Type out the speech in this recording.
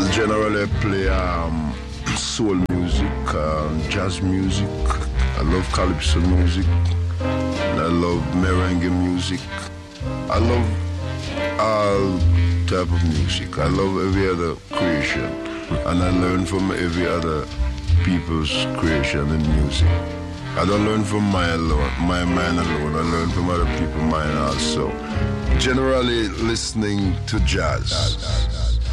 generally play soul music, jazz music. I love calypso music. I love merengue music. I love all type of music. I love every other creation, and I learn from every other people's creation in music. I don't learn from my mind alone. I learn from other people's mind also. Generally listening to jazz.